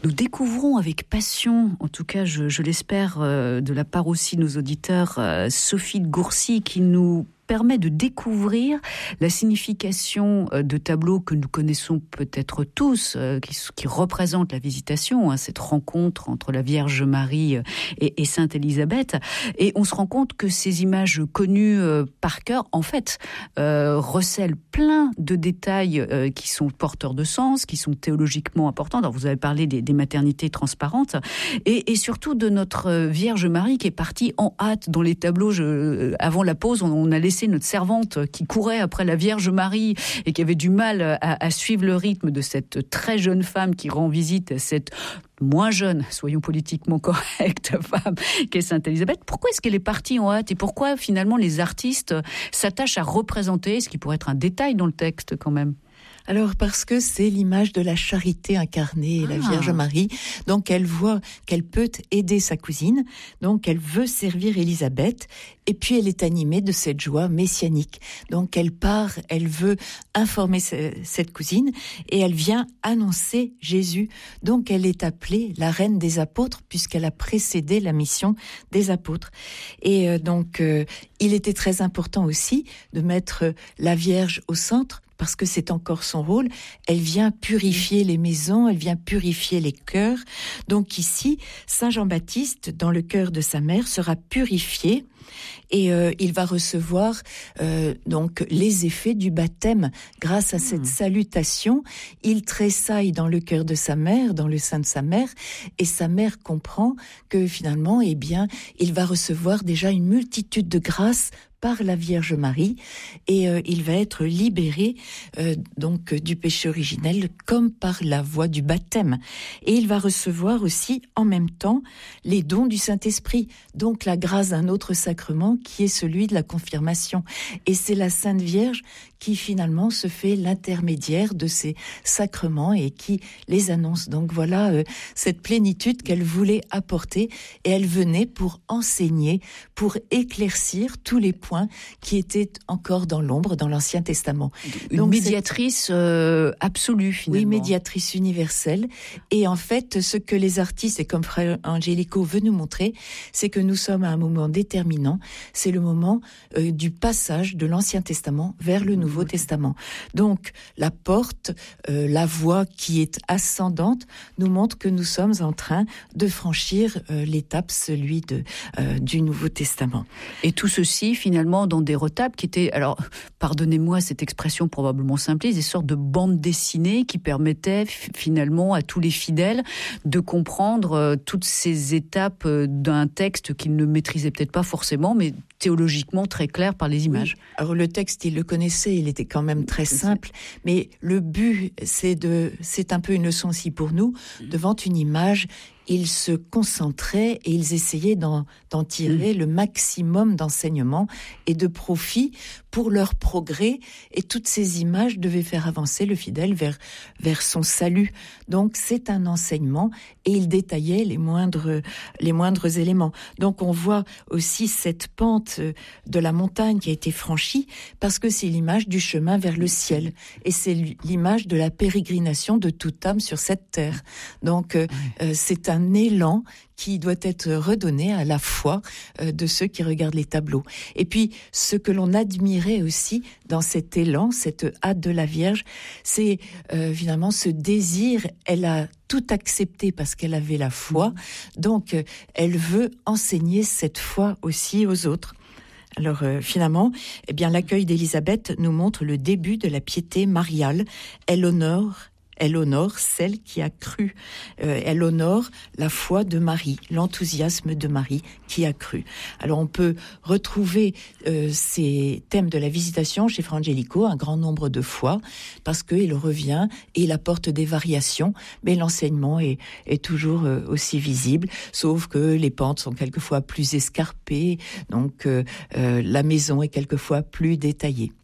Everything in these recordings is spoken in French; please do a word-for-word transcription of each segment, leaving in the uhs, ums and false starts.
Nous découvrons avec passion, en tout cas je, je l'espère, euh, de la part aussi de nos auditeurs, euh, Sophie de Gourcy qui nous permet de découvrir la signification de tableaux que nous connaissons peut-être tous, qui, qui représentent la visitation, hein, cette rencontre entre la Vierge Marie et, et Sainte Élisabeth. Et on se rend compte que ces images connues euh, par cœur, en fait, euh, recèlent plein de détails euh, qui sont porteurs de sens, qui sont théologiquement importants. Alors, vous avez parlé des, des maternités transparentes, et, et surtout de notre Vierge Marie qui est partie en hâte dans les tableaux. Je, avant la pause, on, on a laissé notre servante qui courait après la Vierge Marie et qui avait du mal à, à suivre le rythme de cette très jeune femme qui rend visite à cette moins jeune, soyons politiquement corrects, femme qu'est Sainte Élisabeth. Pourquoi est-ce qu'elle est partie en hâte et pourquoi finalement les artistes s'attachent à représenter ce qui pourrait être un détail dans le texte quand même? Alors parce que c'est l'image de la charité incarnée, ah. la Vierge Marie. Donc elle voit qu'elle peut aider sa cousine, donc elle veut servir Élisabeth, et puis elle est animée de cette joie messianique. Donc elle part, elle veut informer cette cousine, et elle vient annoncer Jésus. Donc elle est appelée la reine des apôtres, puisqu'elle a précédé la mission des apôtres. Et euh, donc euh, il était très important aussi de mettre la Vierge au centre, parce que c'est encore son rôle. Elle vient purifier les maisons, elle vient purifier les cœurs. Donc ici, Saint Jean-Baptiste, dans le cœur de sa mère, sera purifié et euh, il va recevoir euh, donc les effets du baptême grâce à cette mmh. salutation. Il tressaille dans le cœur de sa mère, dans le sein de sa mère, et sa mère comprend que finalement, eh bien, il va recevoir déjà une multitude de grâces par la Vierge Marie, et euh, il va être libéré euh, donc du péché originel comme par la voie du baptême. Et il va recevoir aussi en même temps les dons du Saint-Esprit, donc la grâce d'un autre sacrement qui est celui de la confirmation. Et c'est la Sainte Vierge qui finalement se fait l'intermédiaire de ces sacrements et qui les annonce. Donc voilà euh, cette plénitude qu'elle voulait apporter, et elle venait pour enseigner, pour éclaircir tous les points qui étaient encore dans l'ombre dans l'Ancien Testament. Une Donc, médiatrice euh, absolue finalement. Oui, médiatrice universelle. Et en fait, ce que les artistes, et comme Frère Angelico veut nous montrer, c'est que nous sommes à un moment déterminant. C'est le moment euh, du passage de l'Ancien Testament vers le Nouveau Testament. Donc, la porte, euh, la voie qui est ascendante, nous montre que nous sommes en train de franchir euh, l'étape, celui de, euh, du Nouveau Testament. Et tout ceci, finalement, dans des retables qui étaient, alors, pardonnez-moi cette expression probablement simpliste, des sortes de bandes dessinées qui permettaient f- finalement à tous les fidèles de comprendre euh, toutes ces étapes euh, d'un texte qu'ils ne maîtrisaient peut-être pas forcément, mais théologiquement très clair par les images. Oui. Alors le texte, il le connaissait, il était quand même très simple, mais le but, c'est de, c'est un peu une leçon aussi pour nous, devant une image, ils se concentraient et ils essayaient d'en, d'en tirer mmh. le maximum d'enseignements et de profit pour leur progrès. Et toutes ces images devaient faire avancer le fidèle vers, vers son salut. Donc c'est un enseignement, et il détaillait les moindres, les moindres éléments. Donc on voit aussi cette pente de la montagne qui a été franchie, parce que c'est l'image du chemin vers le ciel. Et c'est l'image de la pérégrination de toute âme sur cette terre. Donc euh, euh, c'est un un élan qui doit être redonné à la foi euh, de ceux qui regardent les tableaux. Et puis, ce que l'on admirait aussi dans cet élan, cette hâte de la Vierge, c'est euh, finalement ce désir. Elle a tout accepté parce qu'elle avait la foi, donc euh, elle veut enseigner cette foi aussi aux autres. Alors euh, finalement, eh bien, l'accueil d'Élisabeth nous montre le début de la piété mariale. Elle honore Elle honore celle qui a cru. Euh, elle honore la foi de Marie, l'enthousiasme de Marie qui a cru. Alors on peut retrouver euh, ces thèmes de la visitation chez Fra Angelico un grand nombre de fois, parce qu'il revient et il apporte des variations, mais l'enseignement est, est toujours euh, aussi visible, sauf que les pentes sont quelquefois plus escarpées, donc euh, euh, la maison est quelquefois plus détaillée.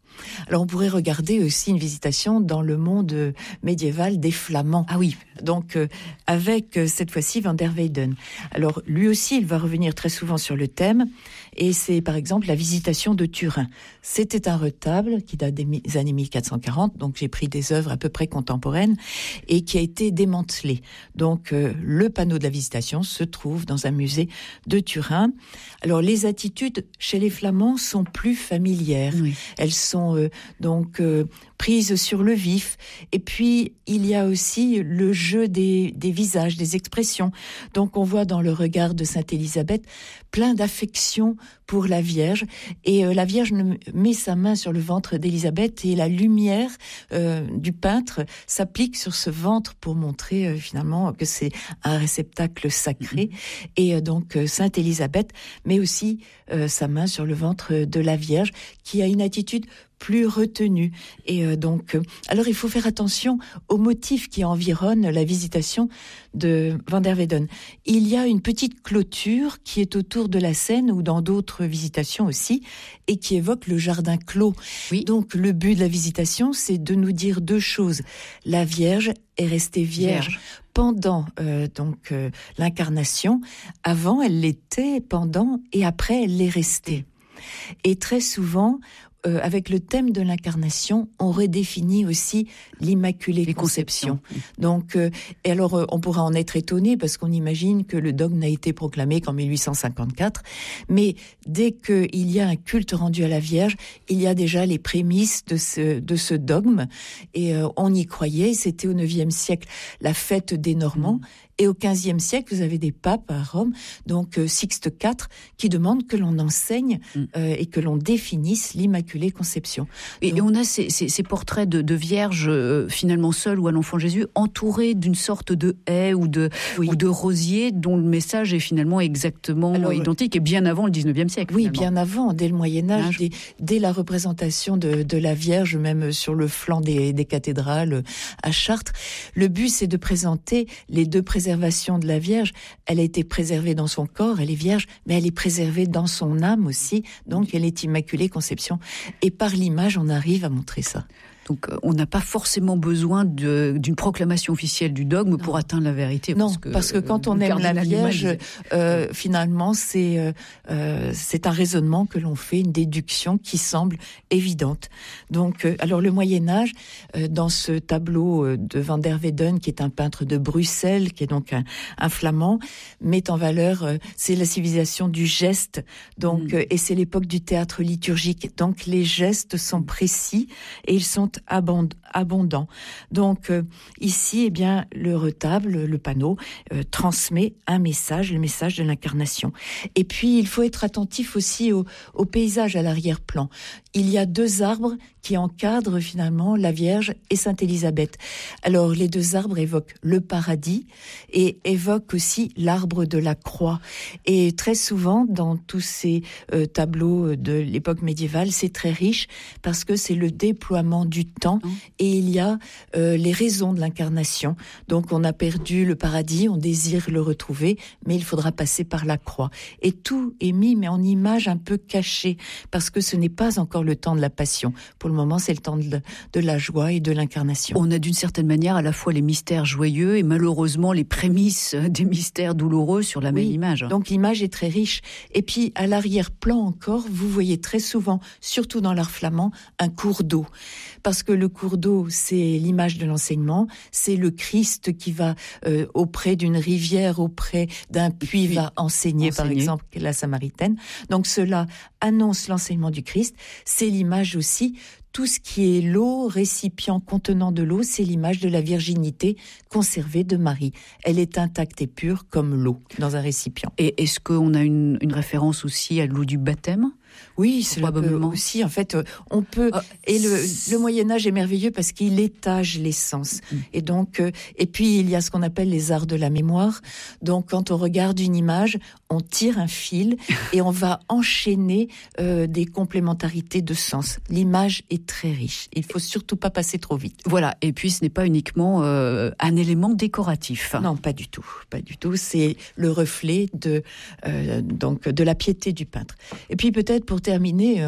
Alors on pourrait regarder aussi une visitation dans le monde médiéval des Flamands. Ah oui. Donc euh, avec euh, cette fois-ci Van der Weyden. Alors lui aussi, il va revenir très souvent sur le thème, et c'est par exemple la visitation de Turin. C'était un retable qui date des années mille quatre cent quarante, donc j'ai pris des œuvres à peu près contemporaines, et qui a été démantelé. Donc euh, le panneau de la visitation se trouve dans un musée de Turin. Alors les attitudes chez les Flamands sont plus familières. Oui. Elles sont euh, donc euh, prises sur le vif. Et puis il y a aussi le jeu des, des visages, des expressions. Donc on voit dans le regard de Sainte Élisabeth plein d'affection pour la Vierge. Et euh, la Vierge met sa main sur le ventre d'Élisabeth, et la lumière euh, du peintre s'applique sur ce ventre pour montrer euh, finalement que c'est un réceptacle sacré. Mmh. Et euh, donc euh, Sainte Élisabeth met aussi euh, sa main sur le ventre de la Vierge, qui a une attitude plus retenue. Et euh, donc, euh, alors il faut faire attention aux motifs qui environnent la visitation de Van der Weyden. Il y a une petite clôture qui est autour de la scène, ou dans d'autres visitations aussi, et qui évoque le jardin clos. Oui. Donc le but de la visitation, c'est de nous dire deux choses. La Vierge est restée vierge, vierge. pendant euh, donc euh, l'incarnation. Avant, elle l'était, pendant, et après, elle l'est restée. Et très souvent, Euh, avec le thème de l'incarnation, on redéfinit aussi l'Immaculée Les Conception. Donc, euh, et alors, euh, on pourra en être étonné, parce qu'on imagine que le dogme n'a été proclamé qu'en mille huit cent cinquante-quatre. Mais dès qu'il y a un culte rendu à la Vierge, il y a déjà les prémices de ce, de ce dogme. Et euh, on y croyait. C'était au neuvième siècle, la fête des Normands. Mmh. Et au quinzième siècle, vous avez des papes à Rome, donc euh, Sixte quatre, qui demandent que l'on enseigne euh, et que l'on définisse l'Immaculée Conception. Et, donc, et on a ces, ces, ces portraits de, de vierges euh, finalement seules ou à l'enfant Jésus, entourés d'une sorte de haie ou de, oui. ou de rosier, dont le message est finalement exactement Alors, identique, et bien avant le dix-neuvième siècle. Oui, finalement. bien avant, dès le Moyen-Âge, dès, dès la représentation de, de la Vierge, même sur le flanc des, des cathédrales à Chartres. Le but, c'est de présenter les deux préservations de la Vierge. Elle a été préservée dans son corps, elle est vierge, mais elle est préservée dans son âme aussi, donc elle est Immaculée Conception. Et par l'image, on arrive à montrer ça. Donc on n'a pas forcément besoin de, d'une proclamation officielle du dogme non. pour atteindre la vérité. Non, parce que, parce que quand on aime la Vierge, euh, finalement, c'est, euh, c'est un raisonnement que l'on fait, une déduction qui semble évidente. Donc, euh, alors le Moyen-Âge, euh, dans ce tableau de Van der Weyden, qui est un peintre de Bruxelles, qui est donc un, un flamand, met en valeur, euh, c'est la civilisation du geste, donc, mmh. euh, et c'est l'époque du théâtre liturgique. Donc les gestes sont précis et ils sont abondant. Donc euh, ici, eh bien, le retable, le panneau, euh, transmet un message, le message de l'incarnation. Et puis, il faut être attentif aussi au, au paysage à l'arrière-plan. Il y a deux arbres qui encadrent finalement la Vierge et Sainte Élisabeth. Alors, les deux arbres évoquent le paradis et évoquent aussi l'arbre de la croix. Et très souvent, dans tous ces euh, tableaux de l'époque médiévale, c'est très riche parce que c'est le déploiement du temps mmh. et il y a euh, les raisons de l'incarnation. Donc, on a perdu le paradis, on désire le retrouver, mais il faudra passer par la croix. Et tout est mis, mais en image un peu cachée, parce que ce n'est pas encore le temps de la passion. Pour le moment, c'est le temps de, de la joie et de l'incarnation. On a d'une certaine manière à la fois les mystères joyeux et malheureusement les prémices des mystères douloureux sur la oui, même image. Donc l'image est très riche. Et puis à l'arrière-plan encore, vous voyez très souvent, surtout dans l'art flamand, un cours d'eau. Parce que le cours d'eau, c'est l'image de l'enseignement, c'est le Christ qui va euh, auprès d'une rivière, auprès d'un puits, oui, va enseigner, enseigner, par exemple, la Samaritaine. Donc cela annonce l'enseignement du Christ. C'est l'image aussi, tout ce qui est l'eau, récipient contenant de l'eau, c'est l'image de la virginité conservée de Marie. Elle est intacte et pure comme l'eau dans un récipient. Et est-ce qu'on a une, une référence aussi à l'eau du baptême ? Oui, c'est probablement aussi. En fait, on peut. Ah, et le, le Moyen Âge est merveilleux parce qu'il étage les sens. Mmh. Et donc, euh, et puis il y a ce qu'on appelle les arts de la mémoire. Donc, quand on regarde une image, on tire un fil et on va enchaîner euh, des complémentarités de sens. L'image est très riche. Il faut surtout pas passer trop vite. Voilà. Et puis, ce n'est pas uniquement euh, un élément décoratif. Non, pas du tout, pas du tout. C'est le reflet de euh, donc de la piété du peintre. Et puis peut-être pour terminer,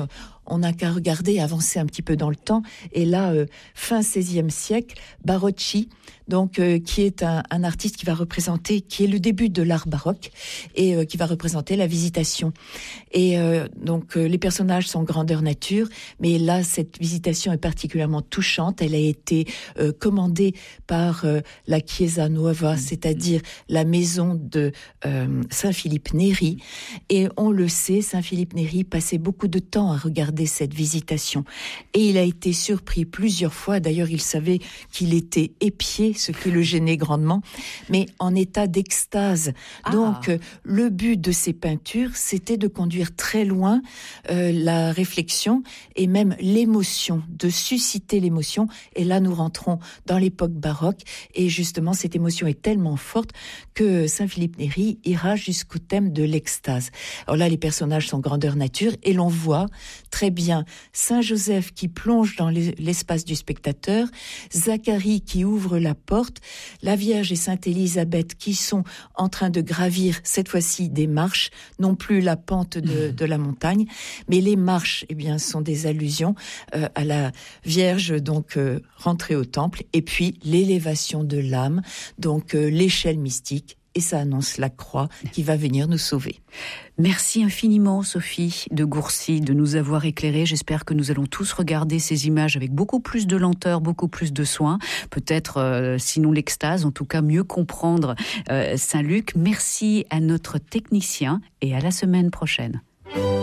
on n'a qu'à regarder, avancer un petit peu dans le temps. Et là, euh, fin seizième siècle, Barocci, donc euh, qui est un, un artiste qui va représenter, qui est le début de l'art baroque et euh, qui va représenter la Visitation. Et euh, donc euh, les personnages sont grandeur nature, mais là cette Visitation est particulièrement touchante. Elle a été euh, commandée par euh, la Chiesa Nuova, c'est-à-dire la maison de euh, Saint-Philippe Néri. Et on le sait, Saint-Philippe Néri passait beaucoup de temps à regarder cette Visitation. Et il a été surpris plusieurs fois. D'ailleurs, il savait qu'il était épié, ce qui le gênait grandement, mais en état d'extase. Ah. Donc, euh, le but de ces peintures, c'était de conduire très loin euh, la réflexion et même l'émotion, de susciter l'émotion. Et là, nous rentrons dans l'époque baroque. Et justement, cette émotion est tellement forte que Saint-Philippe Néri ira jusqu'au thème de l'extase. Alors là, les personnages sont grandeur nature et l'on voit très bien Saint-Joseph qui plonge dans l'espace du spectateur, Zacharie qui ouvre la porte, la Vierge et Sainte-Élisabeth qui sont en train de gravir cette fois-ci des marches, non plus la pente de, de la montagne, mais les marches, eh bien, sont des allusions euh, à la Vierge donc euh, rentrée au temple, et puis l'élévation de l'âme, donc euh, l'échelle mystique. Et ça annonce la croix qui va venir nous sauver. Merci infiniment, Sophie de Gourcy, de nous avoir éclairés. J'espère que nous allons tous regarder ces images avec beaucoup plus de lenteur, beaucoup plus de soin. Peut-être, euh, sinon l'extase, en tout cas mieux comprendre euh, Saint-Luc. Merci à notre technicien et à la semaine prochaine.